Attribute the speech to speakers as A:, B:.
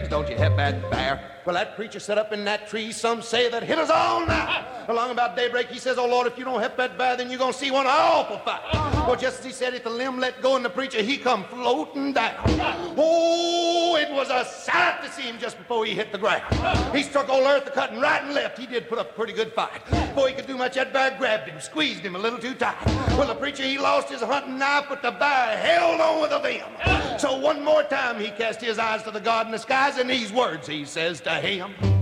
A: legs, don't you, Hep-Bad Bear? Well, that preacher sat up in that tree, some say that hit us all night. Along about daybreak, he says, oh, Lord, if you don't Hep-Bad Bear, then you're going to see one awful fight. Well, just as he said it, the limb let go, and the preacher, he come floating down. Oh, it was a sight to see him just before he hit the ground. He struck old Earth cutting right and left. He did put up a pretty good fight. Before he could do much, that bear grabbed him, squeezed him a little too tight. Well, the preacher, he lost his hunting knife, but the bear held on with a vim. So one more time, he cast his eyes to the God in the skies, and these words he says to him.